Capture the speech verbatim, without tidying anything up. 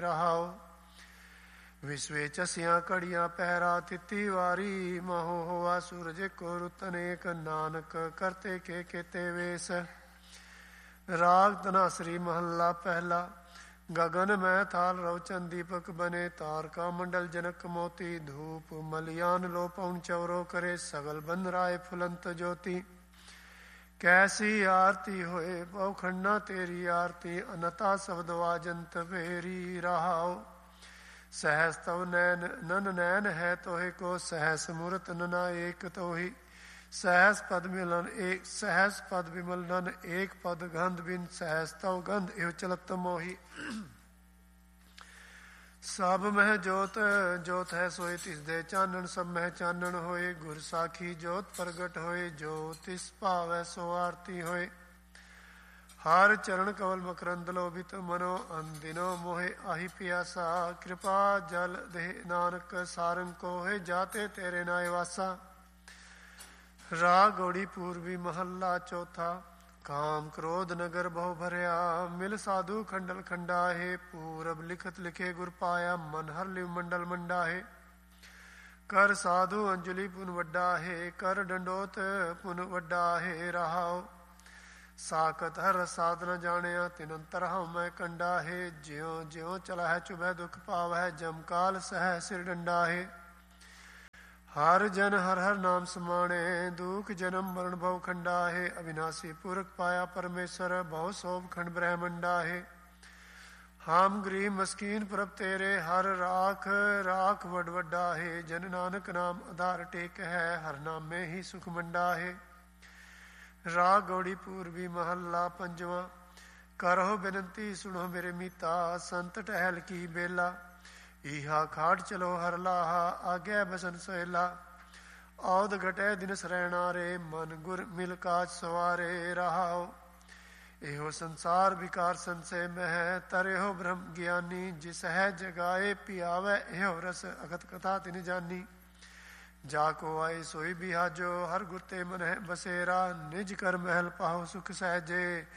ਰਹਾਓ। ਵਿਸਵੇ ਚਸਿਆ ਘੜੀਆਂ ਪਹਿਰਾ ਤਿੱਤੀ ਵਾਰੀ, ਮਹੋ ਹੋਆ ਸੂਰਜ ਕੋ ਰੁੱਤ ਅਨੇਕ, ਨਾਨਕ ਕਰਤੇ ਕੇ ਕੇਤੇ ਵੇਸ। ਰਾਗ ਧਨਾਸਰੀ ਮਹੱਲਾ ਪਹਿਲਾ। ਗਗਨ ਮੈਂ ਥਾਲ ਰਵਚਨ ਦੀਪਕ ਬਨੇ, ਤਾਰਕਾ ਮੰਡਲ ਜਨਕ ਮੋਤੀ, ਧੂਪ ਮਲਿਆਨ ਲੋ ਪਉਣ ਚਵਰੋ ਕਰੇ, ਸਗਲ ਬਨ ਰਾਏ ਫੁਲੰਤ ਜੋਤੀ। ਕੈਸੀ ਆਰਤੀ ਹੋਏ ਪਉਖੰਡਾ ਤੇਰੀ ਆਰਤੀ, ਅਨਤਾ ਸ਼ਬਦ ਵਾਜੰਤ ਭੇਰੀ ਰਹਾਓ। ਸਹਿਸ ਤਵ ਨੈਨ ਨਨ ਨੈਨ ਹੈ ਤੋਹਿ ਕੋ, ਸਹਿਸ ਮੂਰਤ ਨਨਾ ਏਕ ਤੋਹੀ। ਸਹਿਸ ਪਦ ਮਿਲਨ ਏਕ ਸਹਿਸ ਪਦ ਵਿਮਲ ਨਨ ਏਕ ਪਦ, ਗੰਧ ਬਿਨ ਸਹਿਸ ਤਵ ਗੰਧ ਇਹੋ ਚਲਤ ਮੋਹੀ। ਸਭ ਮਹਿ ਜੋਤ ਜੋਤ ਹੈ ਸੋਈ ਤਿਸਦੇ ਚਾਨਣ, ਸਭ ਮਹਿ ਚਾਨਣ ਹੋਏ। ਗੁਰ ਸਾਖੀ ਜੋਤ ਪ੍ਰਗਟ ਹੋਏ, ਜੋ ਤਿਸ ਭਾਵੈ ਸੋ ਆਰਤੀ ਹੋਏ। ਹਰ ਚਰਨ ਕਵਲ ਮਕਰੰਦ ਲੋਭਿਤ, ਮਨੋ ਅਨਦਿਨੋ ਮੋਹਿ ਆਹੀ ਪਿਆਸਾ। ਕਿਰਪਾ ਜਲ ਦੇ ਨਾਨਕ ਸਾਰੰਗ ਕੋਹਿ, ਜਾਤੇ ਤੇਰੇ ਨਾਇ ਵਾਸਾ। ਰਾਗ ਗੌੜੀ ਪੂਰਬੀ ਮਹੱਲਾ ਚੌਥਾ। ਕਾਮ ਕ੍ਰੋਧ ਨਗਰ ਬਹੁ ਭਰਿਆ, ਮਿਲ ਸਾਧੂ ਖੰਡਲ ਖੰਡਾਹੇ। ਪੂਰਬ ਲਿਖਤ ਲਿਖੇ ਗੁਰ ਪਾਇਆ, ਮਨ ਹਰ ਲਿਵ ਮੰਡਲ ਮੰਡਾਹੇ। ਕਰ ਸਾਧੂ ਅੰਜਲੀ ਪੁਨ ਵੱਡਾ ਹੈ, ਕਰ ਡੰਡੋਤ ਪੁਨ ਵੱਡਾ ਹੈ ਰਹਾਓ। ਸਾਖਤ ਹਰ ਸਾਧ ਨ ਜਾਣਿਆ, ਤਿਨ ਅੰਤਰ ਹਉ ਮੈਂ ਕੰਡਾ ਹੈ। ਜਿਉ ਜਿਉ ਚਲਾ ਹੈ ਚੁਭੈ ਦੁਖ ਪਾਵੈ, ਜਮ ਕਾਲ ਸਹਿ ਸਿਰ ਡੰਡਾ ਹੈ। ਹਰ ਜਨ ਹਰ ਹਰ ਨਾਮ ਸਮਾਣੇ, ਦੁਖ ਜਨਮ ਮਰਨ ਭਉ ਖੰਡਾ ਹੈ। ਅਵਿਨਾਸੀ ਪੁਰਖ ਪਾਇਆ ਪਰਮੇਸ਼ਰ, ਬਹੁ ਸੋਭ ਖੰਡ ਬ੍ਰਹਮੰਡਾ ਹੈ। ਹਮ ਗਰੀਬ ਮਸਕੀਨ ਪ੍ਰਭ ਤੇਰੇ, ਹਰ ਰਾਖ ਰਾਖ ਵਡ ਵੱਡਾ ਹੈ। ਜਨ ਨਾਨਕ ਨਾਮ ਆਧਾਰ ਟੇਕ ਹੈ, ਹਰ ਨਾਮੇ ਹੀ ਸੁਖ ਮੰਡਾ ਹੈ। ਰਾਗ ਗੌੜੀ ਪੂਰਬੀ ਮਹੱਲਾ ਪੰਜਵਾਂ। ਕਰਹੁ ਬੇਨੰਤੀ ਸੁਣੋ ਮੇਰੇ ਮੀਤਾ, ਸੰਤ ਟਹਿਲ ਕੀ ਬੇਲਾ। ਈਹਾ ਖਾਟ ਚਲੋ ਹਰ ਲਾਹਾ, ਆਗਿਆ ਬਸਨ ਸੋਹਿਲਾ। ਔਦ ਘਟੈ ਦਿਨ ਸਰੈਣਾ ਰੇ, ਮਨ ਗੁਰ ਮਿਲ ਕਾਜ ਸਵਾਰੇ ਰਹਾਓ। ਇਹੋ ਸੰਸਾਰ ਵਿਕਾਰ ਸੰਸੈ ਮਹਿ, ਤਰਿਓ ਬ੍ਰਹਮ ਗਿਆਨੀ। ਜਿਸ ਹੈ ਜਗਾਏ ਪਿਆਵੈ, ਇਹੋ ਰਸ ਅਗਤ ਕਥਾ ਤਿਨ ਜਾਨੀ। ਜਾ ਕੋ ਆਏ ਸੋਈ ਬਿਹਾਜੋ, ਹਰ ਗੁਰ ਤੇ ਮਨ ਹੈ ਬਸੇਰਾ। ਨਿਜ ਕਰ ਮਹਿਲ ਪਾਓ ਸੁਖ ਸਹਿਜੇ,